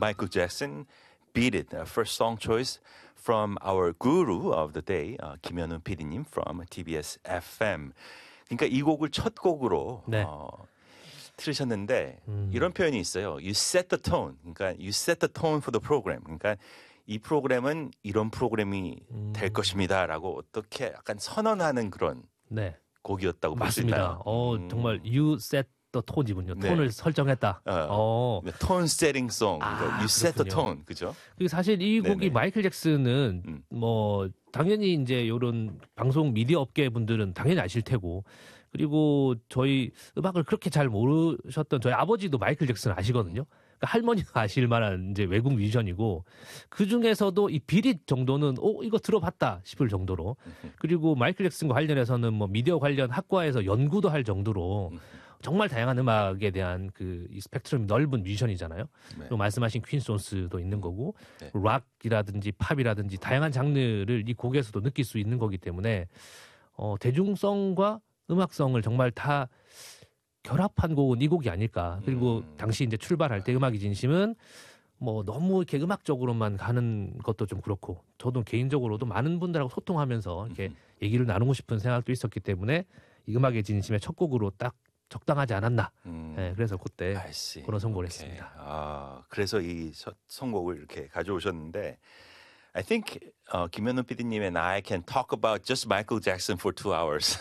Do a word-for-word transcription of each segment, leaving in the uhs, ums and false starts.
Michael Jackson, Beat It, uh, first song choice from our guru of the day, uh, 김현우 피디님 from 티비에스 에프엠. 그러니까 이 곡을 첫 곡으로 네. 어, 들으셨는데 음. 이런 표현이 있어요. You set the tone. 그러니까 you set the tone for the program. 그러니까 이 프로그램은 이런 프로그램이 음. 될 것입니다라고 어떻게 약간 선언하는 그런 네. 곡이었다고 볼 수 있나요? 맞습니다. 어, 음. 정말 you set the tone이군요. 네. 톤을 설정했다. 어, 어. 톤 세팅 송. 그러니까 아, you set the 그렇군요. tone. 그죠? 그리고 사실 이 곡이 네네. 마이클 잭슨은 음. 뭐 당연히 이제 이런 방송 미디어 업계 분들은 당연히 아실 테고 그리고 저희 음악을 그렇게 잘 모르셨던 저희 아버지도 마이클 잭슨 아시거든요. 그러니까 할머니가 아실 만한 이제 외국 뮤지션이고 그 중에서도 이 비릿 정도는 오 이거 들어봤다 싶을 정도로 그리고 마이클 잭슨과 관련해서는 뭐 미디어 관련 학과에서 연구도 할 정도로 정말 다양한 음악에 대한 그 이 스펙트럼이 넓은 뮤지션이잖아요. 네. 그리고 말씀하신 퀸스존스도 있는 거고 네. 락이라든지 팝이라든지 다양한 장르를 이 곡에서도 느낄 수 있는 거기 때문에 어, 대중성과 음악성을 정말 다 결합한 곡은 이 곡이 아닐까. 그리고 음. 당시 이제 출발할 때 음악이 진심은 뭐 너무 이렇게 음악적으로만 가는 것도 좀 그렇고 저도 개인적으로도 많은 분들하고 소통하면서 이렇게 얘기를 나누고 싶은 생각도 있었기 때문에 이 음악의 진심의 첫 곡으로 딱 적당하지 않았나. 음. 네, 그래서 그때 I see. 그런 선곡을 오케이. 했습니다. 아, 그래서 이 서- 선곡을 이렇게 가져오셨는데 I think 어, 김현우 피디님 and I can talk about just Michael Jackson for two hours.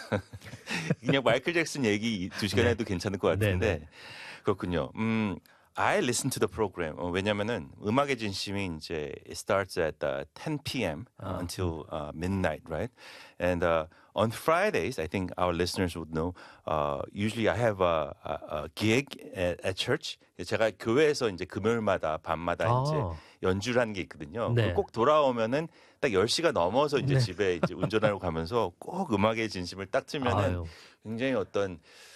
그냥 마이클 잭슨 얘기 두 시간 네. 해도 괜찮을 것 같은데 네, 네. 그렇군요. 음, I listen to the program. 어, 왜냐면은 음악의 진심이 이제 it starts at uh, ten p.m. Uh, until uh, midnight, right? And uh, on Fridays, I think our listeners would know. Uh, usually, I have a, a, a gig at, at church. 제가 교회에서 이제 금요일마다 밤마다 아. 이제 연주를 하는 게 있거든요. 네. 그꼭 돌아오면은 딱 열 시가 넘어서 이제 네. 집에 이제 운전하러 가면서 꼭 음악의 진심을 딱 틀면은 아유. 굉장히 어떤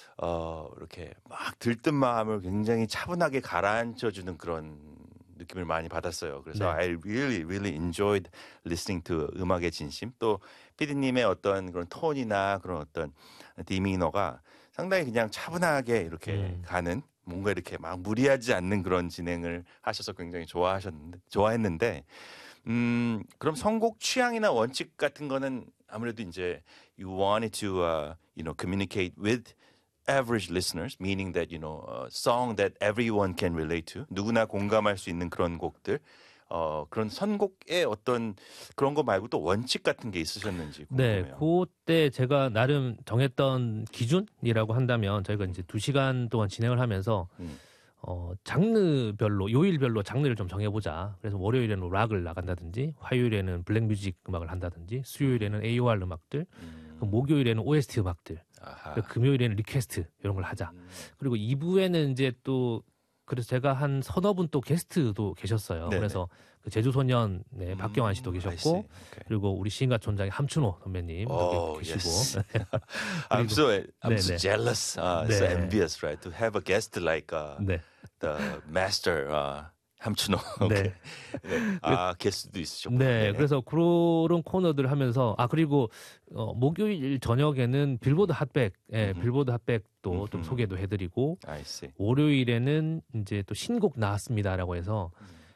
어, 이렇게 막 들뜬 마음을 굉장히 차분하게 가라앉혀주는 그런 느낌을 많이 받았어요. 그래서 네. I really, really enjoyed listening to 음악의 진심. 또 피디님의 어떤 그런 톤이나 그런 어떤 디미너가 상당히 그냥 차분하게 이렇게 음. 가는 뭔가 이렇게 막 무리하지 않는 그런 진행을 하셔서 굉장히 좋아하셨는데, 좋아했는데, 음, 그럼 선곡 취향이나 원칙 같은 거는 아무래도 이제 you wanted to, uh, you know, communicate with average listeners, meaning that, you know, a song that everyone can relate to. 누구나 공감할 수 있는 그런 곡들. 어, 그런 선곡의 어떤 그런 거 말고 또 원칙 같은 게 있으셨는지 네, 궁금해요. 그때 제가 나름 정했던 기준이라고 한다면 저희가 이제 두 시간 동안 진행을 하면서 음. 어, 장르별로, 요일별로 장르를 좀 정해보자. 그래서 월요일에는 락을 나간다든지, 화요일에는 블랙뮤직 음악을 한다든지, 수요일에는 에이오알 음악들, 음. 그 목요일에는 오에스티 음악들, 아하. 그리고 금요일에는 리퀘스트 이런 걸 하자. 음. 그리고 이 부에는 이제 또 그래서 제가 한 서너 분 또 게스트도 계셨어요. 네네. 그래서 그 제주소년의 음, 박경환 씨도 I see. 계셨고, Okay. 그리고 우리 시인가 촌장의 함춘호 선배님 Oh, 계시고. yes. I'm so I'm so 네네. jealous, uh, so 네. envious, right? To have a guest like uh, 네. the master uh, 함춘호. 네. 네. 아, 게스트도 있으셨고. 네, 그래서 그런 코너들 하면서 아 그리고 어, 목요일 저녁에는 빌보드 핫백, 예, 음흠. 빌보드 핫백도 좀 음흠. 소개도 해드리고 I see. 월요일에는 이제 또 신곡 나왔습니다라고 해서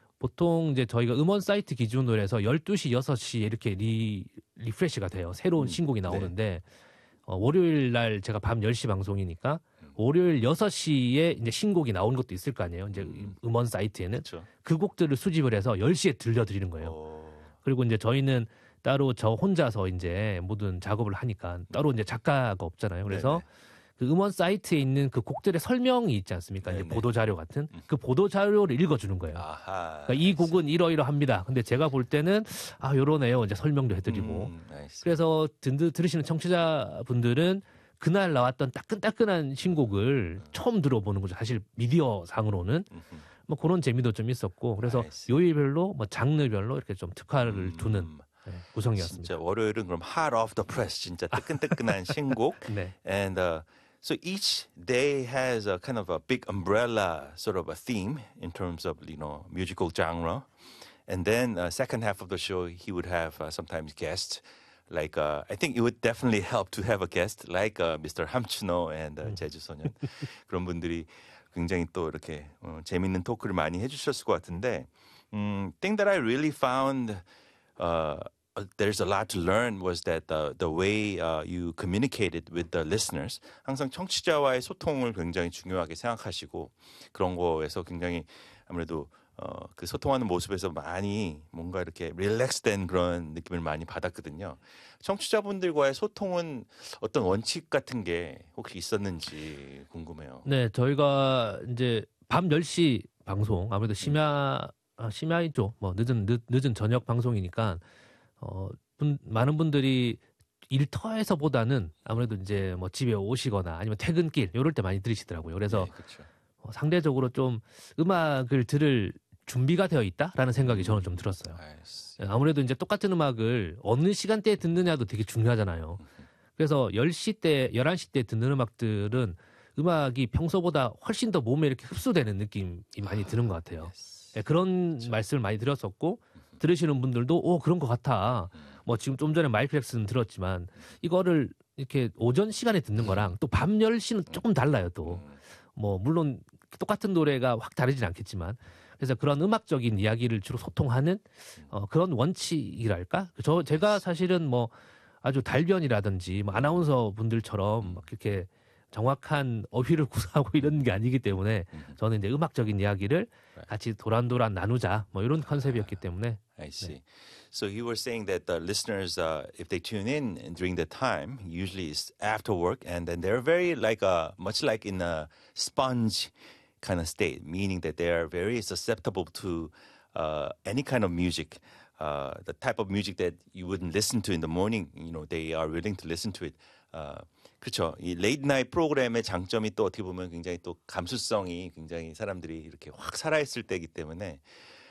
보통 이제 저희가 음원 사이트 기준으로 해서 열두 시, 여섯 시에 이렇게 리, 리프레시가 돼요. 새로운 음, 신곡이 나오는데 어, 월요일 날 제가 밤 열 시 방송이니까 음. 월요일 여섯 시에 이제 신곡이 나온 것도 있을 거 아니에요. 이제 음. 음원 사이트에는 그렇죠. 그 곡들을 수집을 해서 열 시에 들려드리는 거예요. 어, 그리고 이제 저희는 따로 저 혼자서 이제 모든 작업을 하니까 따로 이제 작가가 없잖아요. 그래서 네네. 그 음원 사이트에 있는 그 곡들의 설명이 있지 않습니까? 이제 네네. 보도 자료 같은 그 보도 자료를 읽어주는 거예요. 아하. 그러니까 이 곡은 이러이러합니다. 근데 제가 볼 때는 아 요러네요. 이제 설명도 해드리고. 음, I see. 그래서 든드 들으시는 청취자분들은 그날 나왔던 따끈따끈한 신곡을 처음 들어보는 거죠. 사실 미디어 상으로는 음흠. 뭐 그런 재미도 좀 있었고 그래서 I see. 요일별로 뭐 장르별로 이렇게 좀 특화를 음. 두는 네, 구성이었습니다. 진짜 월요일은 그럼 hot off the press 진짜 뜨끈뜨끈한 신곡. 네. And uh, so each day has a kind of a big umbrella sort of a theme in terms of, you know, musical genre. And then uh, second half of the show, he would have uh, sometimes guests. Like uh, I think it would definitely help to have a guest like uh, 미스터 함춘호 and uh, 제주소년 그런 분들이 굉장히 또 이렇게 어, 재밌는 토크를 많이 해주셨을 것 같은데, 음, thing that I really found uh, there's a lot to learn was that the, the way uh, you communicated with the listeners, 항상 청취자와의 소통을 굉장히 중요하게 생각하시고 그런 거에서 굉장히 아무래도 어, 그 소통하는 모습에서 많이 뭔가 이렇게 릴렉스된 그런 느낌을 많이 받았거든요. 청취자분들과의 소통은 어떤 원칙 같은 게 혹시 있었는지 궁금해요. 네, 저희가 이제 밤 열 시 방송, 아무래도 심야, 아, 심야이죠. 뭐 늦은, 늦, 늦은 저녁 방송이니까, 어, 분, 많은 분들이 일터에서보다는 아무래도 이제 뭐 집에 오시거나 아니면 퇴근길, 요럴 때 많이 들으시더라고요. 그래서 네, 그렇죠. 어, 상대적으로 좀 음악을 들을 준비가 되어 있다라는 생각이 저는 좀 들었어요. 아이씨. 아무래도 이제 똑같은 음악을 어느 시간대에 듣느냐도 되게 중요하잖아요. 그래서 열 시 때, 열한 시 때 듣는 음악들은 음악이 평소보다 훨씬 더 몸에 이렇게 흡수되는 느낌이 많이 드는 것 같아요. Yes. 네, 그런 그렇죠. 말씀을 많이 드렸었고, 들으시는 분들도, 오, 그런 것 같아. 음. 뭐 지금 좀 전에 마이클 잭슨 들었지만, 이거를 이렇게 오전 시간에 듣는 거랑 또 밤 열 시는 조금 달라요, 또. 음. 뭐, 물론 똑같은 노래가 확 다르진 않겠지만, 그래서 그런 음악적인 이야기를 주로 소통하는 어, 그런 원칙이랄까? 저 제가 사실은 뭐 아주 달변이라든지 뭐 아나운서 분들처럼 막 이렇게 정확한 어휘를 구사하고 이런 게 아니기 때문에 저는 이제 음악적인 이야기를 같이 도란도란 나누자 뭐 이런 컨셉이었기 때문에. I see. So you were saying that the listeners, uh, if they tune in during the time, usually it's after work, and then they're very like a much like in a sponge kind of state, meaning that they are very susceptible to uh, any kind of music. Uh, the type of music that you wouldn't listen to in the morning, you know, they are willing to listen to it. Uh, 그렇죠. 이 레이트 나이트 프로그램의 장점이 또 어떻게 보면 굉장히 또 감수성이 굉장히 사람들이 이렇게 확 살아있을 때이기 때문에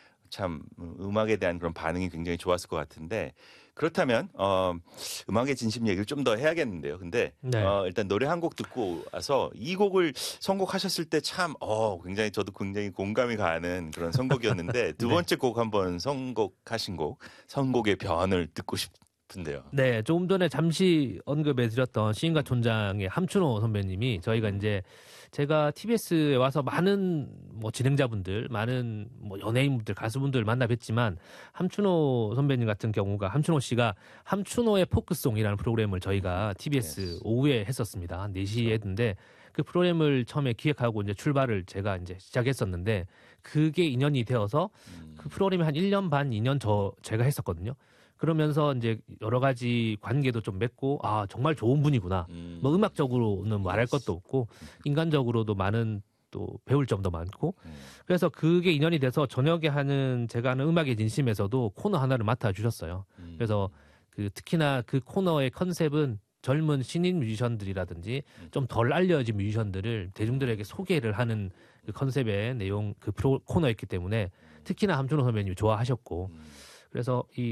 참 음악에 대한 그런 반응이 굉장히 좋았을 것 같은데 그렇다면 어, 음악의 진심 얘기를 좀 더 해야겠는데요. 근데 네. 어, 일단 노래 한 곡 듣고 와서 이 곡을 선곡하셨을 때 참 어, 굉장히 저도 굉장히 공감이 가는 그런 선곡이었는데 두 네. 번째 곡 한번 선곡하신 곡 선곡의 변을 듣고 싶은데요. 네, 조금 전에 잠시 언급해드렸던 시인과 촌장의 함춘호 선배님이 저희가 이제 제가 티비에스에 와서 많은 뭐 진행자분들, 많은 뭐 연예인분들, 가수분들 만나 뵀지만 함춘호 선배님 같은 경우가 함춘호 씨가 함춘호의 포크송이라는 프로그램을 저희가 티비에스 Yes. 오후에 했었습니다. 한 네 시에 했는데 그 프로그램을 처음에 기획하고 이제 출발을 제가 이제 시작했었는데 그게 인연이 되어서 그 프로그램이 한 일 년 반, 이 년 저 제가 했었거든요. 그러면서 이제 여러 가지 관계도 좀 맺고 아 정말 좋은 분이구나. 음. 뭐 음악적으로는 말할 것도 없고 인간적으로도 많은 또 배울 점도 많고 음. 그래서 그게 인연이 돼서 저녁에 하는 제가 하는 음악의 진심에서도 코너 하나를 맡아 주셨어요. 음. 그래서 그 특히나 그 코너의 컨셉은 젊은 신인 뮤지션들이라든지 좀 덜 알려진 뮤지션들을 대중들에게 소개를 하는 그 컨셉의 내용 그 프로 코너였기 때문에 특히나 함춘호 선배님이 좋아하셨고 음. 그래서 이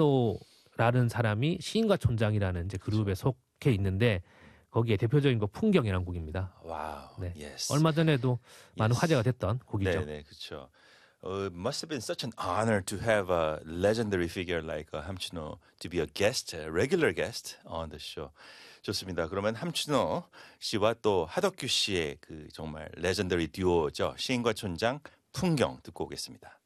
함춘호라는 사람이 시인과 촌장이라는 이제 그룹에 속해 있는데 거기에 대표적인 곡 풍경이라는 곡입니다. 와우. 네. Yes. 얼마 전에도 많은 Yes. 화제가 됐던 곡이죠. 네, 네, 그렇죠. Uh, it must have been such an honor to have a legendary figure like uh, 함춘호 to be a guest, a regular guest on the show. 좋습니다. 그러면 함춘호 씨와 또 하덕규 씨의 그 정말 레전더리 듀오죠. 시인과 촌장 풍경 듣고 오겠습니다.